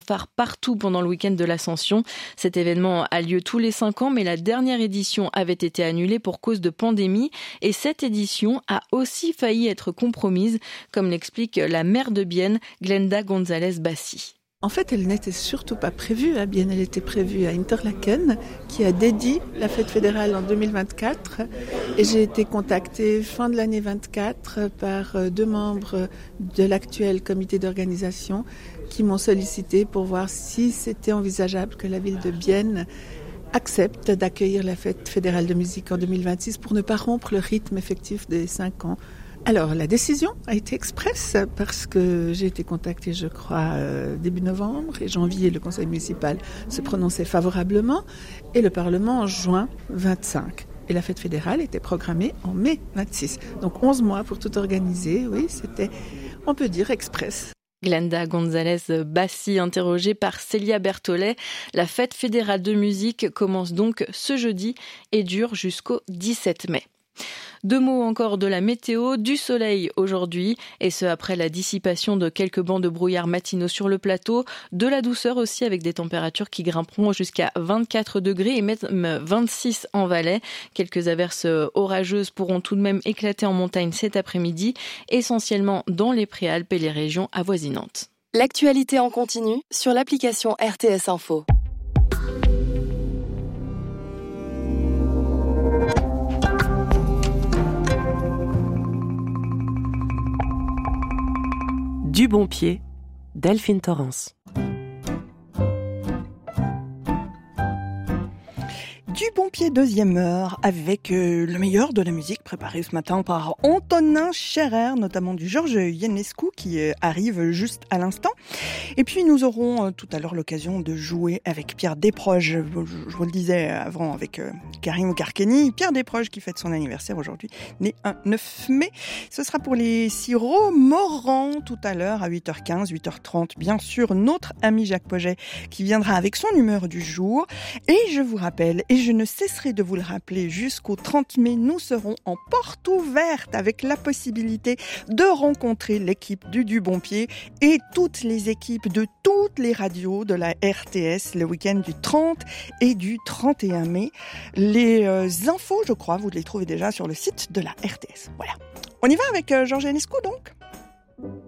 fanfares partout pendant le week-end de l'Ascension. Cet événement a lieu tous les 5 ans, mais la dernière édition avait été annulée pour cause de pandémie. Et cette édition a aussi failli être compromise, comme l'explique la maire de Bienne, Glenda González-Bassi. En fait, elle n'était surtout pas prévue à Bienne, elle était prévue à Interlaken, qui a dédié la fête fédérale en 2024. Et j'ai été contactée fin de l'année 24 par 2 membres de l'actuel comité d'organisation qui m'ont sollicité pour voir si c'était envisageable que la ville de Bienne accepte d'accueillir la fête fédérale de musique en 2026 pour ne pas rompre le rythme effectif des 5 ans. Alors, la décision a été expresse parce que j'ai été contactée, je crois, début novembre et janvier, le conseil municipal se prononçait favorablement et le Parlement en juin 25. Et la fête fédérale était programmée en mai 26. Donc 11 mois pour tout organiser, oui, c'était, on peut dire, express. Glenda González-Bassi, interrogée par Célia Berthollet. La fête fédérale de musique commence donc ce jeudi et dure jusqu'au 17 mai. 2 mots encore de la météo, du soleil aujourd'hui, et ce après la dissipation de quelques bancs de brouillard matinaux sur le plateau, de la douceur aussi avec des températures qui grimperont jusqu'à 24 degrés et même 26 en Valais. Quelques averses orageuses pourront tout de même éclater en montagne cet après-midi, essentiellement dans les Préalpes et les régions avoisinantes. L'actualité en continu sur l'application RTS Info. Du bon pied, Delphine Torrance. Du bon pied, deuxième heure, avec le meilleur de la musique préparée ce matin par Antonin Scherer, notamment du Georges Ionescu qui arrive juste à l'instant. Et puis nous aurons tout à l'heure l'occasion de jouer avec Pierre Desproges. Je vous le disais avant avec Karim Karkeni. Pierre Desproges qui fête son anniversaire aujourd'hui, né un 9 mai. Ce sera pour les sirops morants tout à l'heure à 8h15, 8h30. Bien sûr, notre ami Jacques Poget qui viendra avec son humeur du jour. Et je vous rappelle, et je ne cesserai de vous le rappeler, jusqu'au 30 mai, nous serons en porte ouverte avec la possibilité de rencontrer l'équipe du Bon Pied et toutes les équipes de toutes les radios de la RTS le week-end du 30 et du 31 mai. Les infos, je crois, vous les trouvez déjà sur le site de la RTS. Voilà. On y va avec Georges Ionescu donc ?